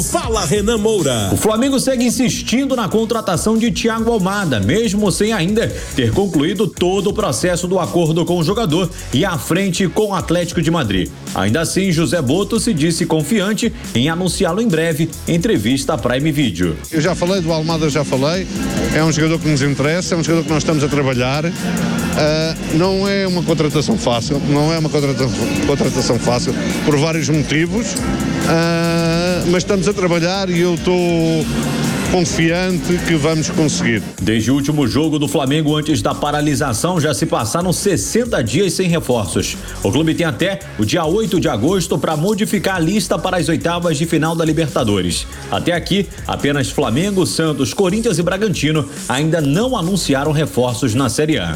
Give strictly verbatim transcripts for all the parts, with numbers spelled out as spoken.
Fala, Renan Moura. O Flamengo segue insistindo na contratação de Thiago Almada, mesmo sem ainda ter concluído todo o processo do acordo com o jogador e à frente com o Atlético de Madrid. Ainda assim, José Boto se disse confiante em anunciá-lo em breve em entrevista à Prime Video. Eu já falei do Almada, já falei. É um jogador que nos interessa, é um jogador que nós estamos a trabalhar. Uh, não é uma contratação fácil, não é uma contratação, contratação fácil por vários motivos, uh, mas estamos a trabalhar e eu estou confiante que vamos conseguir. Desde o último jogo do Flamengo antes da paralisação, já se passaram sessenta dias sem reforços. O clube tem até o dia oito de agosto para modificar a lista para as oitavas de final da Libertadores. Até aqui, apenas Flamengo, Santos, Corinthians e Bragantino ainda não anunciaram reforços na Série A.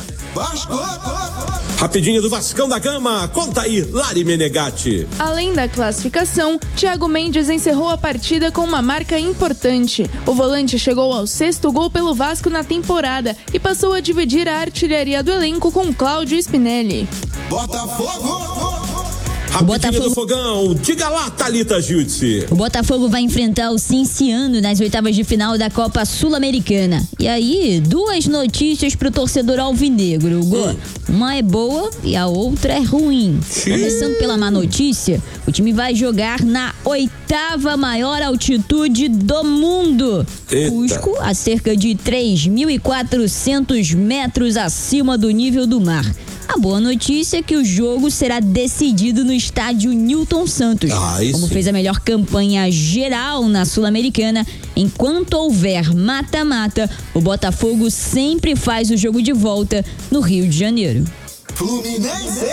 Rapidinho do Vascão da Gama, conta aí, Lari Menegatti. Além da classificação, Thiago Mendes encerrou a partida com uma marca importante. O volante chegou ao sexto gol pelo Vasco na temporada e passou a dividir a artilharia do elenco com Cláudio Spinelli. Botafogo! Rapidinho Botafogo... do Fogão, diga lá, Thalita Jutsi. O Botafogo vai enfrentar o Cinciano nas oitavas de final da Copa Sul-Americana. E aí, duas notícias pro torcedor alvinegro, Hugo. Hum. Uma é boa e a outra é ruim. Sim. Começando pela má notícia, o time vai jogar na oitava maior altitude do mundo. Eita. Cusco, a cerca de três mil e quatrocentos metros acima do nível do mar. A boa notícia é que o jogo será decidido no estádio Newton Santos, ah, como fez a melhor campanha geral na Sul-Americana. Enquanto houver mata-mata, o Botafogo sempre faz o jogo de volta no Rio de Janeiro. Fluminense.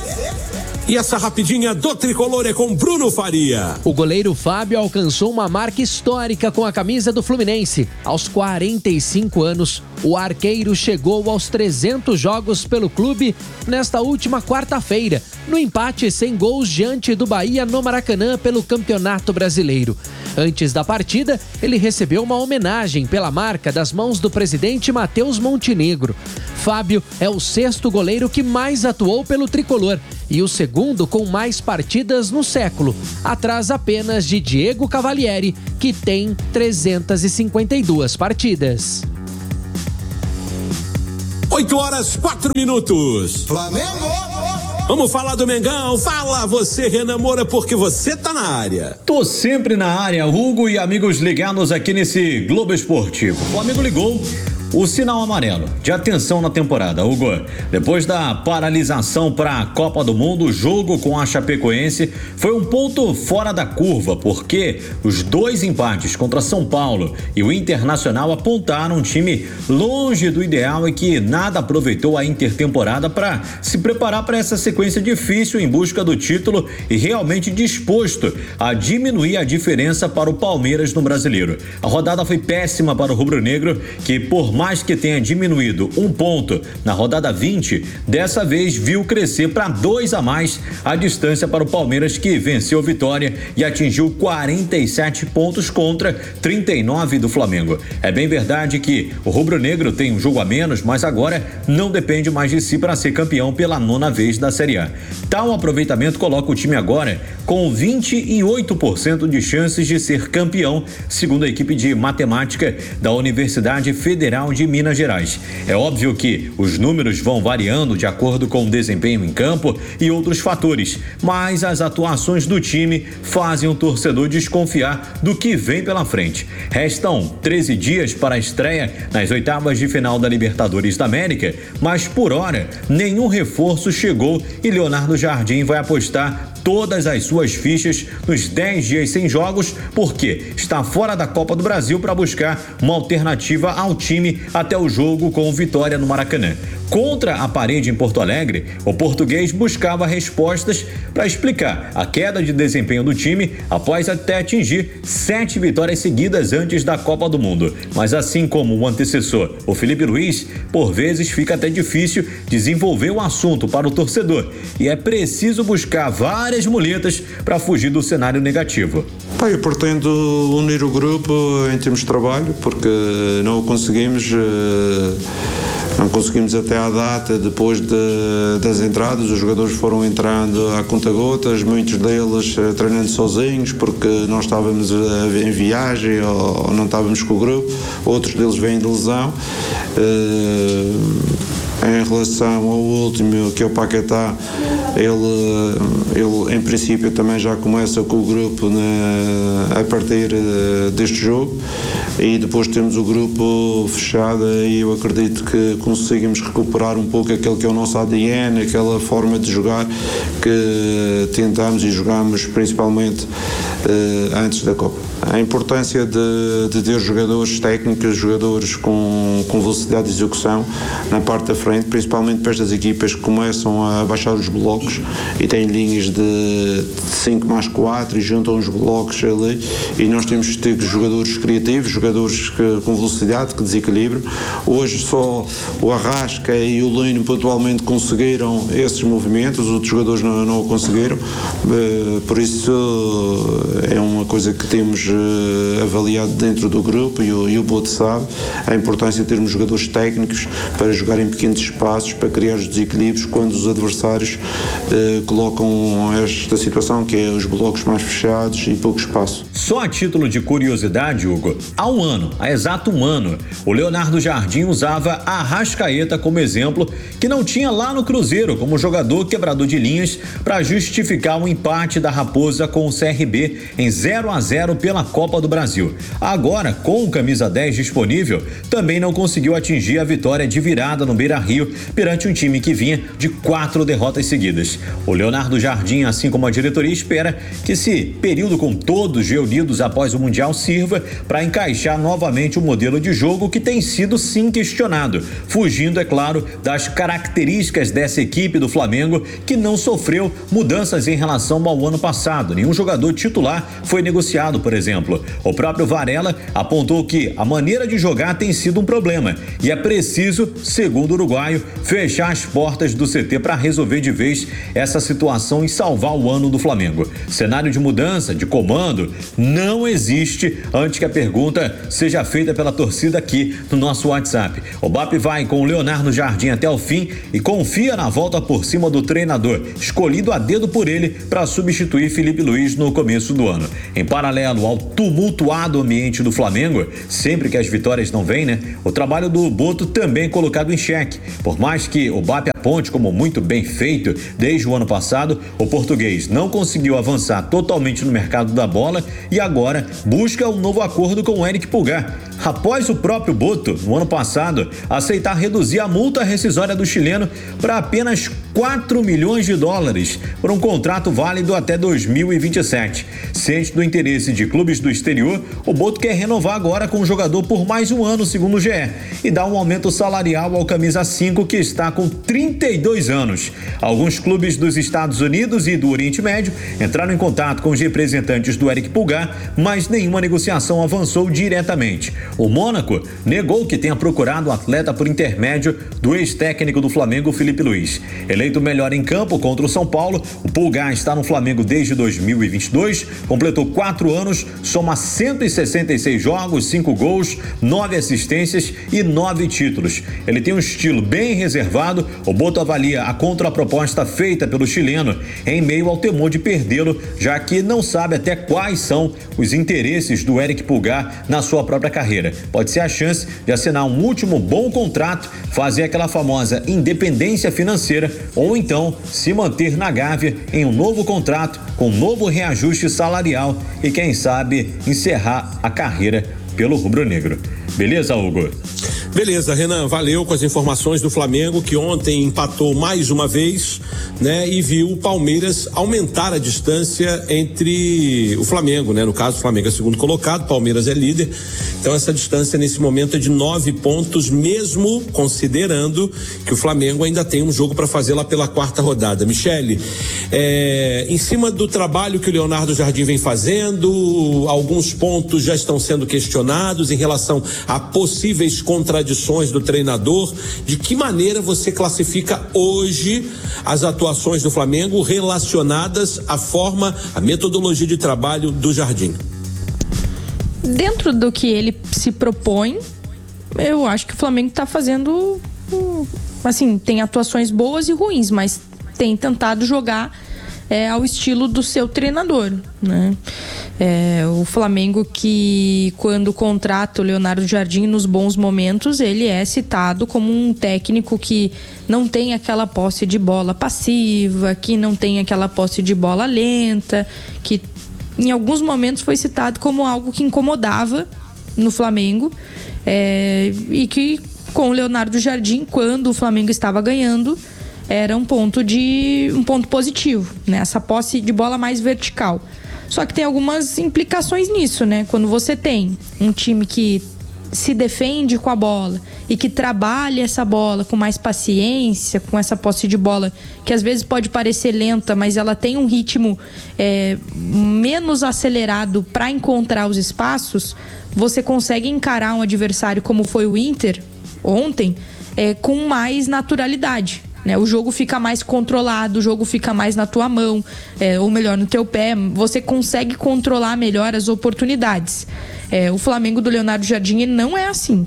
E essa rapidinha do Tricolor é com Bruno Faria. O goleiro Fábio alcançou uma marca histórica com a camisa do Fluminense. Aos quarenta e cinco anos, o arqueiro chegou aos trezentos jogos pelo clube nesta última quarta-feira, no empate sem gols diante do Bahia no Maracanã pelo Campeonato Brasileiro. Antes da partida, ele recebeu uma homenagem pela marca das mãos do presidente Matheus Montenegro. Fábio é o sexto goleiro que mais atuou pelo Tricolor e o segundo com mais partidas no século, atrás apenas de Diego Cavalieri, que tem trezentas e cinquenta e duas partidas. oito horas, quatro minutos. Flamengo! Vamos falar do Mengão. Fala você, Renan Moura, porque você tá na área. Tô sempre na área, Hugo e amigos ligados aqui nesse Globo Esportivo. O Flamengo ligou o sinal amarelo de atenção na temporada, Hugo. Depois da paralisação para a Copa do Mundo, o jogo com a Chapecoense foi um ponto fora da curva, porque os dois empates contra São Paulo e o Internacional apontaram um time longe do ideal e que nada aproveitou a intertemporada para se preparar para essa sequência difícil em busca do título e realmente disposto a diminuir a diferença para o Palmeiras no Brasileiro. A rodada foi péssima para o rubro-negro, que por mais que tenha diminuído um ponto na rodada vinte, dessa vez viu crescer para dois a mais a distância para o Palmeiras, que venceu Vitória e atingiu quarenta e sete pontos contra trinta e nove do Flamengo. É bem verdade que o rubro-negro tem um jogo a menos, mas agora não depende mais de si para ser campeão pela nona vez da Série A. Tal aproveitamento coloca o time agora com vinte e oito por cento de chances de ser campeão, segundo a equipe de matemática da Universidade Federal de Minas Gerais. É óbvio que os números vão variando de acordo com o desempenho em campo e outros fatores, mas as atuações do time fazem o torcedor desconfiar do que vem pela frente. Restam treze dias para a estreia nas oitavas de final da Libertadores da América, mas por hora nenhum reforço chegou e Leonardo Jardim vai apostar todas as suas fichas nos dez dias sem jogos, porque está fora da Copa do Brasil para buscar uma alternativa ao time até o jogo com o Vitória no Maracanã. Contra a parede em Porto Alegre, o português buscava respostas para explicar a queda de desempenho do time após até atingir sete vitórias seguidas antes da Copa do Mundo. Mas assim como o antecessor, o Felipe Luiz, por vezes fica até difícil desenvolver o assunto para o torcedor e é preciso buscar várias muletas para fugir do cenário negativo. Eu pretendo unir o grupo em termos de trabalho, porque não o conseguimos Não conseguimos até à data, depois de, das entradas, os jogadores foram entrando a conta-gotas, muitos deles uh, treinando sozinhos, porque nós estávamos uh, em viagem ou, ou não estávamos com o grupo, outros deles vêm de lesão. Uh, Em relação ao último, que é o Paquetá, ele, ele em princípio também já começa com o grupo na, a partir deste jogo, e depois temos o grupo fechado e eu acredito que conseguimos recuperar um pouco aquele que é o nosso A D N, aquela forma de jogar que tentamos e jogamos principalmente uh, antes da Copa. A importância de, de ter jogadores técnicos, jogadores com, com velocidade de execução na parte da frente, principalmente para estas equipas que começam a baixar os blocos e têm linhas de cinco mais quatro e juntam os blocos ali, e nós temos que ter jogadores criativos, jogadores que, com velocidade, que desequilibram. Hoje só o Arrasca e o Lino pontualmente conseguiram esses movimentos, os outros jogadores não, não o conseguiram, por isso é uma coisa que temos avaliado dentro do grupo, e o, e o Boto sabe a importância de termos jogadores técnicos para jogar em pequenos espaços, para criar os desequilíbrios quando os adversários eh, colocam esta situação, que é os blocos mais fechados e pouco espaço. Só a título de curiosidade, Hugo, há um ano, há exato um ano, o Leonardo Jardim usava a Arrascaeta como exemplo, que não tinha lá no Cruzeiro como jogador quebrador de linhas, para justificar o empate da Raposa com o C R B em zero a zero pela Copa do Brasil. Agora, com o camisa dez disponível, também não conseguiu atingir a vitória de virada no Beira-Rio perante um time que vinha de quatro derrotas seguidas. O Leonardo Jardim, assim como a diretoria, espera que esse período com todos reunidos após o Mundial sirva para encaixar novamente o modelo de jogo que tem sido sim questionado, fugindo, é claro, das características dessa equipe do Flamengo, que não sofreu mudanças em relação ao ano passado. Nenhum jogador titular foi negociado, por exemplo. O próprio Varela apontou que a maneira de jogar tem sido um problema e é preciso, segundo o uruguaio, fechar as portas do C T para resolver de vez essa situação e salvar o ano do Flamengo. Cenário de mudança, de comando, não existe, antes que a pergunta seja feita pela torcida aqui no nosso WhatsApp. O B A P vai com o Leonardo Jardim até o fim e confia na volta por cima do treinador, escolhido a dedo por ele para substituir Felipe Luiz no começo do ano. Em paralelo ao tumultuado ambiente do Flamengo, sempre que as vitórias não vêm, né? O trabalho do Boto também é colocado em xeque. Por mais que o B A P aponte como muito bem feito desde o ano passado, o português não conseguiu avançar totalmente no mercado da bola e agora busca um novo acordo com o Eric Pulgar. Após o próprio Boto, no ano passado, aceitar reduzir a multa rescisória do chileno para apenas quatro milhões de dólares por um contrato válido até dois mil e vinte e sete. Ciente do interesse de clubes do exterior, o Boto quer renovar agora com o jogador por mais um ano, segundo o G E, e dar um aumento salarial ao camisa cinco, que está com trinta e dois anos. Alguns clubes dos Estados Unidos e do Oriente Médio entraram em contato com os representantes do Eric Pulgar, mas nenhuma negociação avançou diretamente. O Mônaco negou que tenha procurado o atleta por intermédio do ex-técnico do Flamengo, Felipe Luiz. Eleito melhor em campo contra o São Paulo, o Pulgar está no Flamengo desde dois mil e vinte e dois, completou quatro anos, soma cento e sessenta e seis jogos, cinco gols, nove assistências e nove títulos. Ele tem um estilo bem reservado. O Boto avalia a contraproposta feita pelo chileno em meio ao temor de perdê-lo, já que não sabe até quais são os interesses do Eric Pulgar na sua própria carreira. Pode ser a chance de assinar um último bom contrato, fazer aquela famosa independência financeira, ou então se manter na Gávea em um novo contrato com um novo reajuste salarial e, quem sabe, encerrar a carreira pelo rubro-negro. Beleza, Hugo? Beleza, Renan, valeu com as informações do Flamengo, que ontem empatou mais uma vez, né? E viu o Palmeiras aumentar a distância entre o Flamengo, né? No caso, o Flamengo é segundo colocado, Palmeiras é líder. Então essa distância nesse momento é de nove pontos, mesmo considerando que o Flamengo ainda tem um jogo para fazer lá pela quarta rodada. Michele, é, em cima do trabalho que o Leonardo Jardim vem fazendo, alguns pontos já estão sendo questionados em relação a possíveis contradições do treinador. De que maneira você classifica hoje as atuações do Flamengo relacionadas à forma, à metodologia de trabalho do Jardim? Dentro do que ele se propõe, eu acho que o Flamengo está fazendo assim, tem atuações boas e ruins, mas tem tentado jogar é, ao estilo do seu treinador, né? É, o Flamengo que, quando contrata o Leonardo Jardim nos bons momentos, ele é citado como um técnico que não tem aquela posse de bola passiva, que não tem aquela posse de bola lenta, que em alguns momentos foi citado como algo que incomodava no Flamengo, é, e que com o Leonardo Jardim, quando o Flamengo estava ganhando, era um ponto de um ponto positivo, né? Essa posse de bola mais vertical. Só que tem algumas implicações nisso, né? Quando você tem um time que se defende com a bola e que trabalha essa bola com mais paciência, com essa posse de bola que às vezes pode parecer lenta, mas ela tem um ritmo é, menos acelerado para encontrar os espaços, você consegue encarar um adversário como foi o Inter ontem é, com mais naturalidade. O jogo fica mais controlado, o jogo fica mais na tua mão, é, ou melhor, no teu pé. Você consegue controlar melhor as oportunidades. É, o Flamengo do Leonardo Jardim não é assim.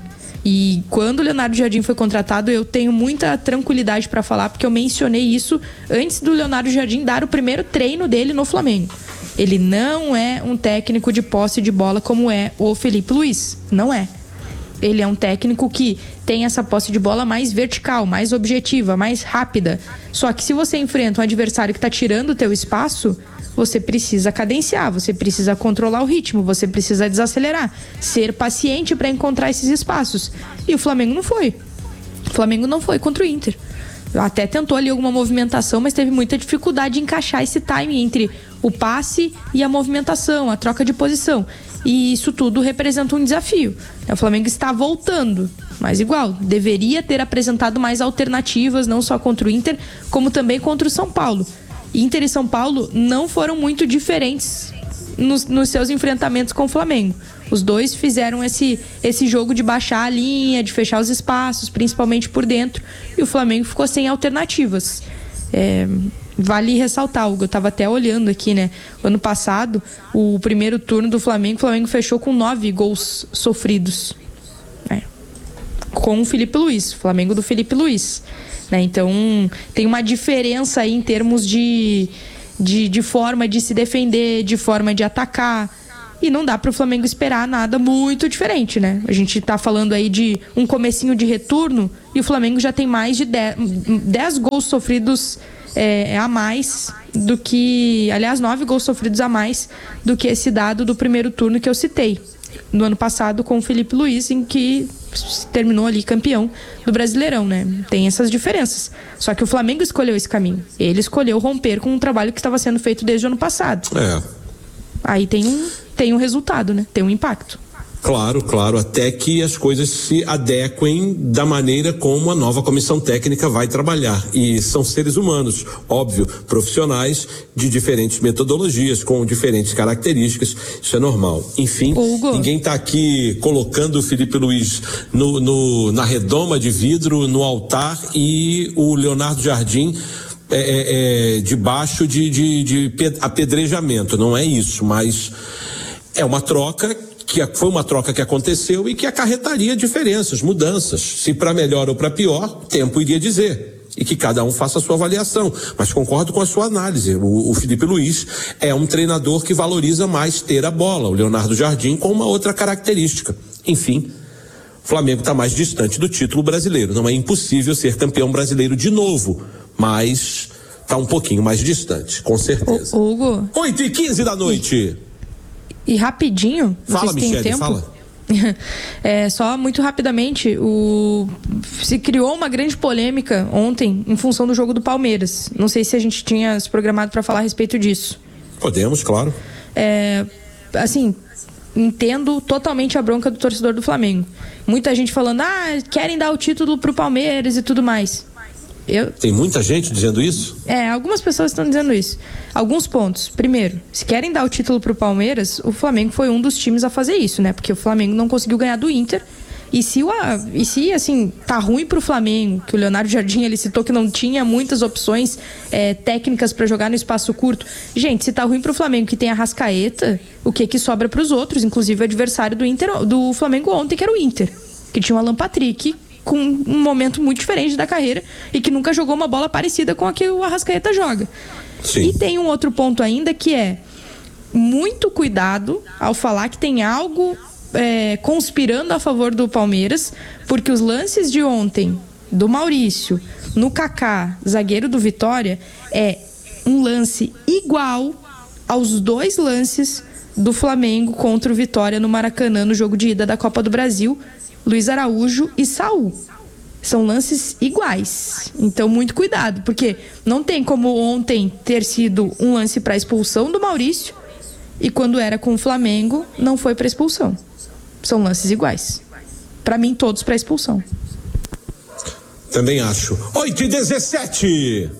E quando o Leonardo Jardim foi contratado, eu tenho muita tranquilidade para falar, porque eu mencionei isso antes do Leonardo Jardim dar o primeiro treino dele no Flamengo. Ele não é um técnico de posse de bola como é o Felipe Luiz. Não é. Ele é um técnico que tem essa posse de bola mais vertical, mais objetiva, mais rápida. Só que se você enfrenta um adversário que está tirando o teu espaço, você precisa cadenciar, você precisa controlar o ritmo, você precisa desacelerar, ser paciente para encontrar esses espaços. E o Flamengo não foi. O Flamengo não foi contra o Inter. Até tentou ali alguma movimentação, mas teve muita dificuldade de encaixar esse time entre o passe e a movimentação, a troca de posição. E isso tudo representa um desafio. O Flamengo está voltando, mas igual, deveria ter apresentado mais alternativas, não só contra o Inter, como também contra o São Paulo. Inter e São Paulo não foram muito diferentes nos, nos seus enfrentamentos com o Flamengo. Os dois fizeram esse, esse jogo de baixar a linha, de fechar os espaços, principalmente por dentro, e o Flamengo ficou sem alternativas. É... Vale ressaltar, Hugo, eu estava até olhando aqui, né? Ano passado, o primeiro turno do Flamengo, o Flamengo fechou com nove gols sofridos. Né? Com o Felipe Luiz, Flamengo do Felipe Luiz. Né? Então, tem uma diferença aí em termos de, de, de forma de se defender, de forma de atacar. E não dá para o Flamengo esperar nada muito diferente, né? A gente tá falando aí de um comecinho de retorno e o Flamengo já tem mais de dez gols sofridos É, a mais do que, aliás, nove gols sofridos a mais do que esse dado do primeiro turno que eu citei no ano passado com o Felipe Luiz, em que terminou ali campeão do Brasileirão, né? Tem essas diferenças. Só que o Flamengo escolheu esse caminho. Ele escolheu romper com um trabalho que estava sendo feito desde o ano passado. É. Aí tem um, tem um resultado, né? Tem um impacto. Claro, claro, até que as coisas se adequem da maneira como a nova comissão técnica vai trabalhar. E são seres humanos, óbvio, profissionais de diferentes metodologias, com diferentes características, isso é normal. Enfim, Hugo, ninguém está aqui colocando o Felipe Luiz no, no, na redoma de vidro, no altar, e o Leonardo Jardim É, é, é, debaixo de, de, de apedrejamento, não é isso, mas é uma troca que foi uma troca que aconteceu e que acarretaria diferenças, mudanças, se para melhor ou para pior, tempo iria dizer, e que cada um faça a sua avaliação, mas concordo com a sua análise. O, o Felipe Luiz é um treinador que valoriza mais ter a bola, o Leonardo Jardim com uma outra característica. Enfim, o Flamengo está mais distante do título brasileiro, não é impossível ser campeão brasileiro de novo, mas está um pouquinho mais distante, com certeza. O, Hugo. oito e quinze da noite. E, e rapidinho, fala, vocês têm Michele, tempo? fala. É, só muito rapidamente, o... se criou uma grande polêmica ontem em função do jogo do Palmeiras. Não sei se a gente tinha se programado para falar a respeito disso. Podemos, claro. É, assim, entendo totalmente a bronca do torcedor do Flamengo. Muita gente falando, ah, querem dar o título pro Palmeiras e tudo mais. Eu... Tem muita gente dizendo isso? É, algumas pessoas estão dizendo isso. Alguns pontos. Primeiro, se querem dar o título pro Palmeiras, o Flamengo foi um dos times a fazer isso, né? Porque o Flamengo não conseguiu ganhar do Inter. E se, o, e se assim, tá ruim pro Flamengo, que o Leonardo Jardim, ele citou que não tinha muitas opções é, técnicas para jogar no espaço curto. Gente, se tá ruim pro Flamengo, que tem a Arrascaeta, o que que sobra pros outros? Inclusive o adversário do Inter, do Flamengo ontem, que era o Inter, que tinha o Alan Patrick, com um momento muito diferente da carreira e que nunca jogou uma bola parecida com a que o Arrascaeta joga. Sim. E tem um outro ponto ainda que é muito cuidado ao falar que tem algo é, conspirando a favor do Palmeiras, porque os lances de ontem do Maurício no Kaká, zagueiro do Vitória, é um lance igual aos dois lances do Flamengo contra o Vitória no Maracanã no jogo de ida da Copa do Brasil, Luiz Araújo e Saul. São lances iguais. Então, muito cuidado, porque não tem como ontem ter sido um lance para expulsão do Maurício e quando era com o Flamengo não foi para expulsão. São lances iguais. Para mim, todos para expulsão. Também acho. oito e dezessete.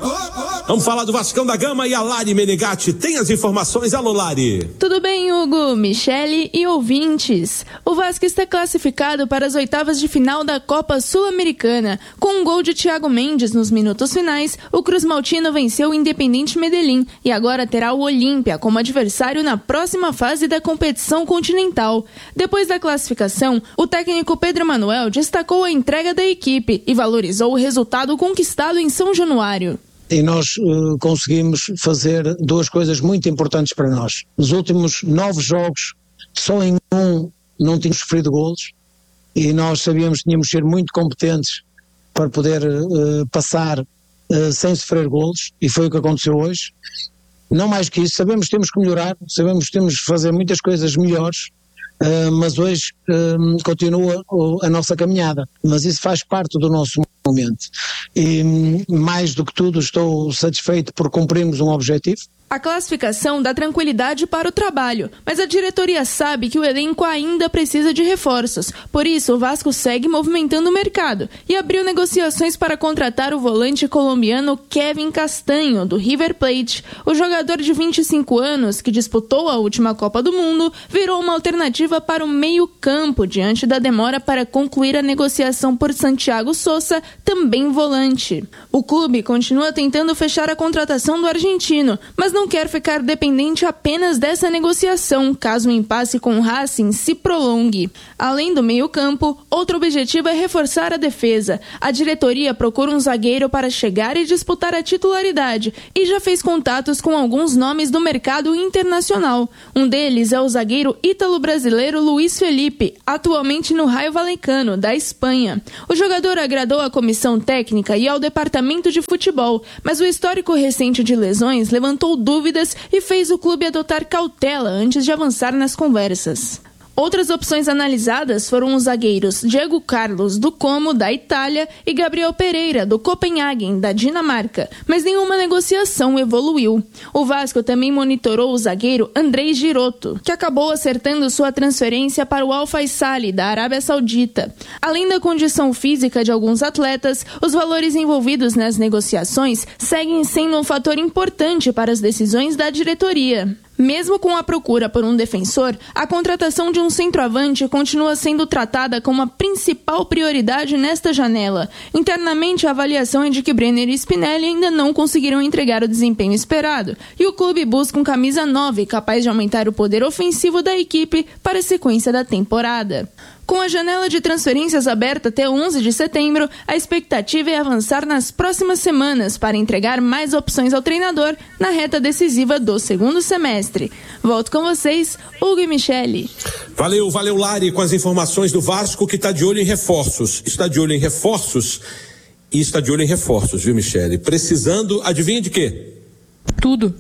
Vamos falar do Vascão da Gama e a Lari Menegatti tem as informações. Alô, Lari. Tudo bem, Hugo, Michele e ouvintes. O Vasco está classificado para as oitavas de final da Copa Sul-Americana. Com um gol de Thiago Mendes nos minutos finais, o Cruz Maltino venceu o Independiente Medellín e agora terá o Olímpia como adversário na próxima fase da competição continental. Depois da classificação, o técnico Pedro Manuel destacou a entrega da equipe e valorizou o resultado conquistado em São Januário. E nós uh, conseguimos fazer duas coisas muito importantes para nós. Nos últimos nove jogos, só em um não tínhamos sofrido golos e nós sabíamos que tínhamos de ser muito competentes para poder uh, passar uh, sem sofrer golos, e foi o que aconteceu hoje. Não mais que isso, sabemos que temos que melhorar, sabemos que temos que fazer muitas coisas melhores, Uh, mas hoje uh, continua uh, a nossa caminhada, mas isso faz parte do nosso momento e um, mais do que tudo estou satisfeito por cumprirmos um objetivo. A classificação dá tranquilidade para o trabalho, mas a diretoria sabe que o elenco ainda precisa de reforços. Por isso, o Vasco segue movimentando o mercado e abriu negociações para contratar o volante colombiano Kevin Castanho, do River Plate. O jogador de vinte e cinco anos, que disputou a última Copa do Mundo, virou uma alternativa para o meio-campo, diante da demora para concluir a negociação por Santiago Sosa, também volante. O clube continua tentando fechar a contratação do argentino, mas não quer ficar dependente apenas dessa negociação, caso o impasse com o Racing se prolongue. Além do meio-campo, outro objetivo é reforçar a defesa. A diretoria procura um zagueiro para chegar e disputar a titularidade e já fez contatos com alguns nomes do mercado internacional. Um deles é o zagueiro ítalo-brasileiro Luiz Felipe, atualmente no Rayo Vallecano, da Espanha. O jogador agradou à comissão técnica e ao departamento de futebol, mas o histórico recente de lesões levantou dúvidas e fez o clube adotar cautela antes de avançar nas conversas. Outras opções analisadas foram os zagueiros Diego Carlos, do Como, da Itália, e Gabriel Pereira, do Copenhagen, da Dinamarca, mas nenhuma negociação evoluiu. O Vasco também monitorou o zagueiro Andrei Girotto, que acabou acertando sua transferência para o Al Faisaly, da Arábia Saudita. Além da condição física de alguns atletas, os valores envolvidos nas negociações seguem sendo um fator importante para as decisões da diretoria. Mesmo com a procura por um defensor, a contratação de um centroavante continua sendo tratada como a principal prioridade nesta janela. Internamente, a avaliação é de que Brenner e Spinelli ainda não conseguiram entregar o desempenho esperado, e o clube busca um camisa nove capaz de aumentar o poder ofensivo da equipe para a sequência da temporada. Com a janela de transferências aberta até onze de setembro, a expectativa é avançar nas próximas semanas para entregar mais opções ao treinador na reta decisiva do segundo semestre. Volto com vocês, Hugo e Michele. Valeu, valeu, Lari, com as informações do Vasco, que está de olho em reforços. Está de olho em reforços e está de olho em reforços, viu, Michele? Precisando, adivinha de quê? Tudo.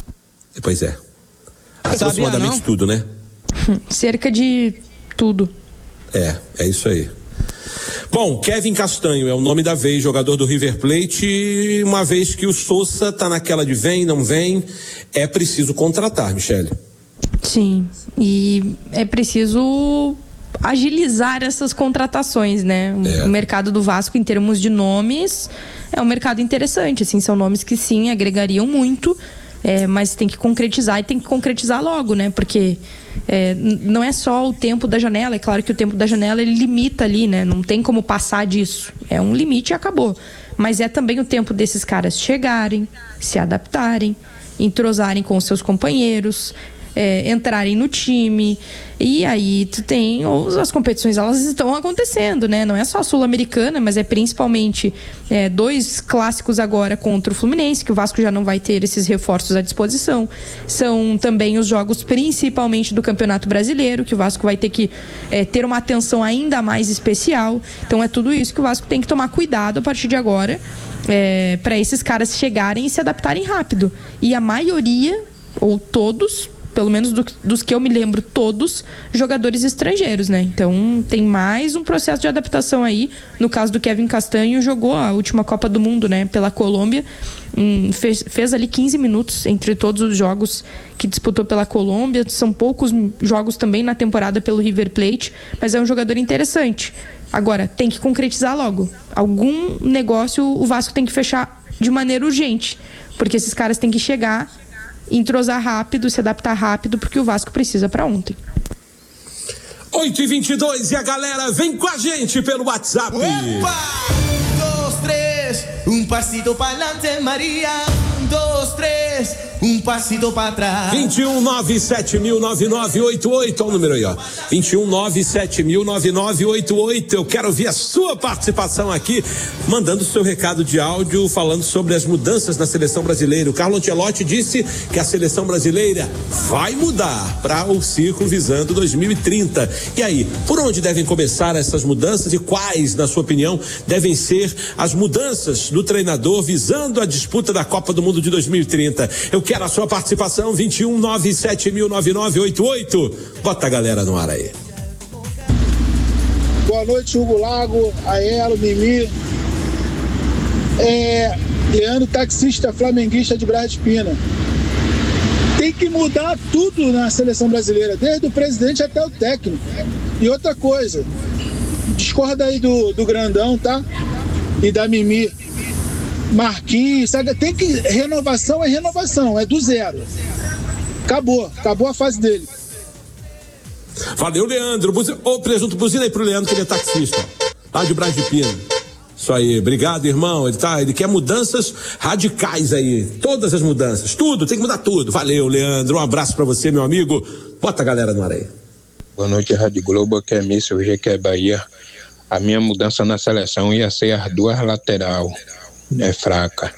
Pois é. Aproximadamente tudo, né? Cerca de tudo. É, é isso aí. Bom, Kevin Castanho é o nome da vez, jogador do River Plate, uma vez que o Sosa tá naquela de vem, não vem, é preciso contratar, Michele. Sim, e é preciso agilizar essas contratações, né? É. O mercado do Vasco, em termos de nomes, é um mercado interessante, assim, são nomes que sim, agregariam muito, é, mas tem que concretizar e tem que concretizar logo, né? Porque é, não é só o tempo da janela, é claro que o tempo da janela ele limita ali, né? Não tem como passar disso, é um limite e acabou. Mas é também o tempo desses caras chegarem, se adaptarem, entrosarem com os seus companheiros, é, entrarem no time. E aí tu tem as competições, elas estão acontecendo, né? Não é só a Sul-Americana, mas é principalmente é, dois clássicos agora contra o Fluminense, que o Vasco já não vai ter esses reforços à disposição. São também os jogos principalmente do Campeonato Brasileiro, que o Vasco vai ter que é, ter uma atenção ainda mais especial. Então é tudo isso que o Vasco tem que tomar cuidado a partir de agora, é, para esses caras chegarem e se adaptarem rápido. E a maioria, ou todos, pelo menos do, dos que eu me lembro, todos jogadores estrangeiros, né? Então tem mais um processo de adaptação aí. No caso do Kevin Castanho, jogou a última Copa do Mundo, né, pela Colômbia, hum, fez, fez ali quinze minutos entre todos os jogos que disputou pela Colômbia. São poucos jogos também na temporada pelo River Plate, mas é um jogador interessante. Agora, tem que concretizar logo. Algum negócio o Vasco tem que fechar de maneira urgente, porque esses caras têm que chegar, entrosar rápido, se adaptar rápido, porque o Vasco precisa para ontem. oito e vinte e dois e a galera vem com a gente pelo WhatsApp. Opa! Um, dois, três, um passito para adelante, Maria. Um, dois, três, um passito para trás. vinte e um, nove sete mil, nove nove oito oito, olha o número aí, ó. vinte e um, nove sete mil, nove nove oito oito. Eu quero ouvir a sua participação aqui, mandando o seu recado de áudio, falando sobre as mudanças na seleção brasileira. O Carlo Ancelotti disse que a seleção brasileira vai mudar para o ciclo visando dois mil e trinta. E aí, por onde devem começar essas mudanças e quais, na sua opinião, devem ser as mudanças do treinador visando a disputa da Copa do Mundo de dois mil e trinta? Eu quero a sua participação, vinte e um, nove sete mil, nove nove oito oito. Bota a galera no ar aí. Boa noite, Hugo Lago, Aelo, Mimi. É, Leandro, taxista flamenguista de Brás de Pina. Tem que mudar tudo na seleção brasileira, desde o presidente até o técnico. E outra coisa, discorda aí do, do Grandão, tá? E da Mimi. Marquinhos, sabe? Tem que. Renovação é renovação, é do zero. Acabou, acabou a fase dele. Valeu, Leandro. Ô, presunto, buzina aí pro Leandro, que ele é taxista. Lá de Brás de Pina. Isso aí, obrigado, irmão. Ele, tá, ele quer mudanças radicais aí. Todas as mudanças, tudo, tem que mudar tudo. Valeu, Leandro. Um abraço pra você, meu amigo. Bota a galera no ar aí. Boa noite, Rádio Globo, que é Míssil, hoje que é Bahia. A minha mudança na seleção ia ser as duas lateral. É fraca.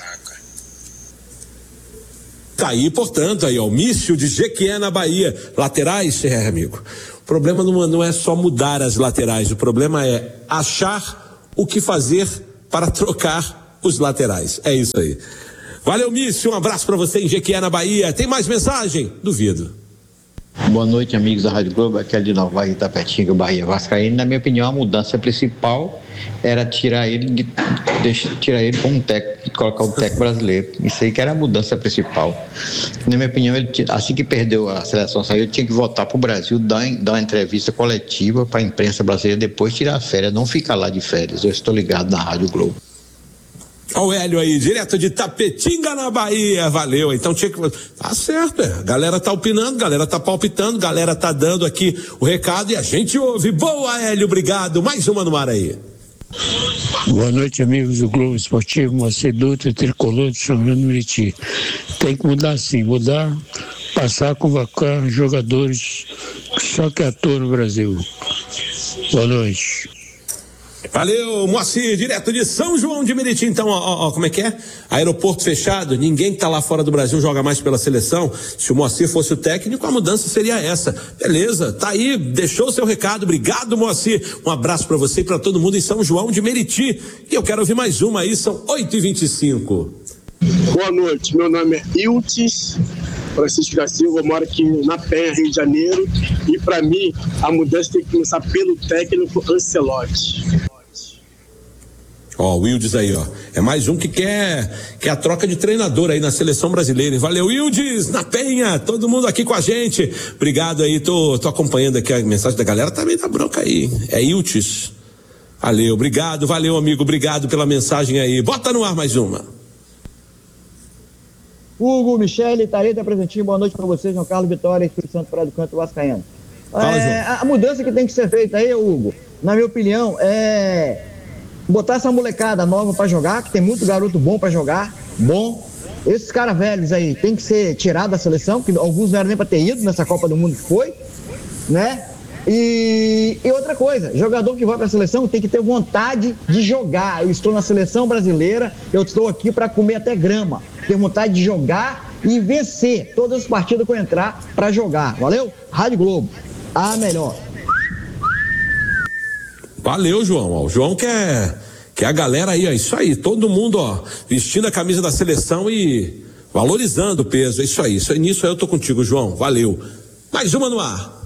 Tá aí, portanto, aí, ó, o Míssil de Jequié na Bahia. Laterais, é, amigo. O problema não, não é só mudar as laterais, o problema é achar o que fazer para trocar os laterais. É isso aí. Valeu, Míssil, um abraço pra você em Jequié na Bahia. Tem mais mensagem? Duvido. Boa noite, amigos da Rádio Globo, aqui é de Nova Itapetinga, Bahia Vascaíno. Na minha opinião, a mudança principal era tirar ele de, deixa, tirar ele como técnico e colocar o técnico brasileiro. Isso aí que era a mudança principal. Na minha opinião, ele, assim que perdeu a seleção, saiu, ele tinha que voltar para o Brasil, dar, dar uma entrevista coletiva para a imprensa brasileira, depois tirar férias, não ficar lá de férias. Eu estou ligado na Rádio Globo. Olha o Hélio aí, direto de Tapetinga na Bahia, valeu, então tinha que, tá certo, é. A galera tá opinando, a galera tá palpitando, a galera tá dando aqui o recado e a gente ouve. Boa, Hélio, obrigado, mais uma no ar aí. Boa noite, amigos do Globo Esportivo, Moacir Dutra, tricolor de São João do Meriti. Tem que mudar sim, mudar, passar a convocar jogadores só que atuam no Brasil. Boa noite. Valeu, Moacir, direto de São João de Meriti. Então, ó, ó, como é que é? Aeroporto fechado, ninguém que tá lá fora do Brasil joga mais pela seleção. Se o Moacir fosse o técnico, a mudança seria essa. Beleza, tá aí, deixou o seu recado. Obrigado, Moacir. Um abraço pra você e pra todo mundo em São João de Meriti. E eu quero ouvir mais uma aí, são oito e vinte e cinco. Boa noite, meu nome é Iltis Francisco da Silva, eu moro aqui na Penha, Rio de Janeiro. E pra mim, a mudança tem que começar pelo técnico Ancelotti. Ó, o Wildes aí, ó. É mais um que quer, quer a troca de treinador aí na seleção brasileira. Valeu, Wildes, na Penha, todo mundo aqui com a gente. Obrigado aí, tô, tô acompanhando aqui a mensagem da galera, tá meio da bronca aí. É Wildes. Valeu, obrigado, valeu, amigo, obrigado pela mensagem aí. Bota no ar mais uma. Hugo, Michele, Tareta, presentinho, boa noite pra vocês, João Carlos Vitória, Espírito Santo, Praia do Canto, Vascaíno. Fala, é, a mudança que tem que ser feita aí, Hugo, na minha opinião, é botar essa molecada nova pra jogar, que tem muito garoto bom pra jogar, bom, Esses caras velhos aí tem que ser tirados da seleção, que alguns não eram nem para ter ido nessa Copa do Mundo que foi, né? E, e outra coisa, jogador que vai para a seleção tem que ter vontade de jogar. Eu estou na seleção brasileira, eu estou aqui para comer até grama, ter vontade de jogar e vencer todas as partidas que eu entrar para jogar. Valeu? Rádio Globo, a melhor. Valeu, João. Ó, o João quer, quer a galera aí, ó, isso aí, todo mundo, ó, vestindo a camisa da seleção e valorizando o peso, é isso aí, isso aí, nisso aí eu tô contigo, João, valeu. Mais uma no ar.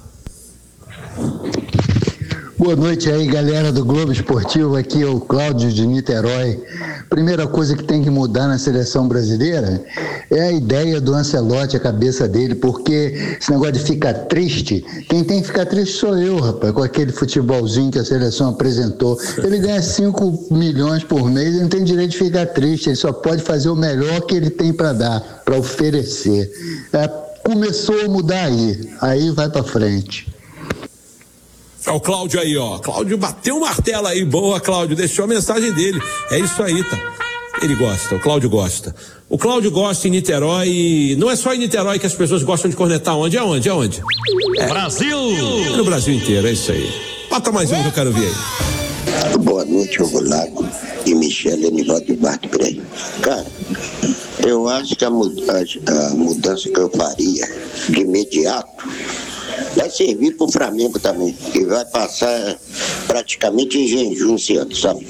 Boa noite aí, galera do Globo Esportivo, aqui é o Cláudio de Niterói. Primeira coisa que tem que mudar na seleção brasileira é a ideia do Ancelotti, a cabeça dele, porque esse negócio de ficar triste, quem tem que ficar triste sou eu, rapaz, com aquele futebolzinho que a seleção apresentou. Ele ganha cinco milhões por mês, ele não tem direito de ficar triste, ele só pode fazer o melhor que ele tem para dar, para oferecer. É, começou a mudar aí, aí vai para frente. É o Cláudio aí, ó. Cláudio bateu o martelo aí. Boa, Cláudio. Deixou a mensagem dele. É isso aí, tá? Ele gosta, o Cláudio gosta. O Cláudio gosta em Niterói. Não é só em Niterói que as pessoas gostam de cornetar. Onde? Aonde? Aonde? É. Brasil! É no Brasil inteiro, é isso aí. Bota mais um que eu quero ver aí. Boa noite, Hugo Lago e Michele Anivaldo de Barto por aí. Cara, eu acho que a mudança, a mudança que eu faria de imediato vai servir para o Flamengo também, que vai passar praticamente em jejum esse ano, sabe?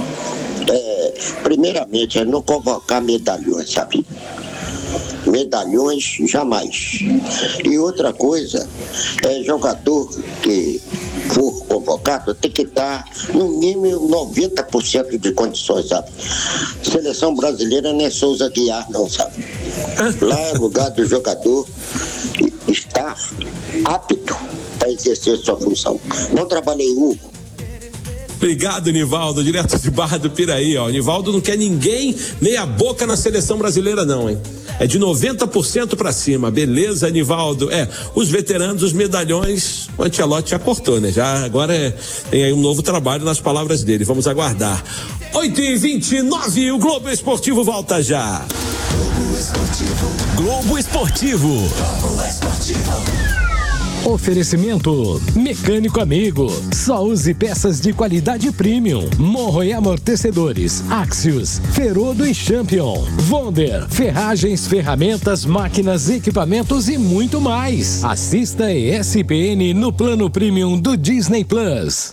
É, primeiramente, é não convocar medalhões, sabe? Medalhões, jamais. E outra coisa, é jogador que for convocado tem que estar no mínimo noventa por cento de condições, sabe? Seleção brasileira não é Souza Guiar, não, sabe? Lá é lugar do jogador estar apto para exercer sua função. Não trabalhei um. Obrigado, Nivaldo, direto de Barra do Piraí, ó. Nivaldo não quer ninguém meia boca na seleção brasileira não, hein? É de noventa por cento pra cima, beleza, Nivaldo? É, os veteranos, os medalhões, o Ancelotti já cortou, né? Já, agora é, tem aí um novo trabalho nas palavras dele, vamos aguardar. oito e vinte e nove, o Globo Esportivo volta já. Globo Esportivo. Globo Esportivo. Globo Esportivo. Oferecimento Mecânico Amigo. Só use peças de qualidade premium. Morro e amortecedores. Axios, Ferodo e Champion. Wonder, ferragens, ferramentas, máquinas, equipamentos e muito mais. Assista E S P N no plano premium do Disney Plus.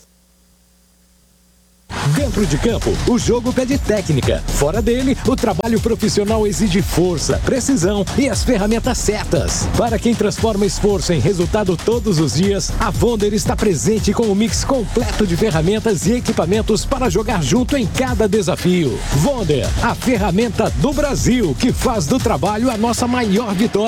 Dentro de campo, o jogo pede técnica. Fora dele, o trabalho profissional exige força, precisão e as ferramentas certas. Para quem transforma esforço em resultado todos os dias, a Wonder está presente com um mix completo de ferramentas e equipamentos para jogar junto em cada desafio. Wonder, a ferramenta do Brasil que faz do trabalho a nossa maior vitória.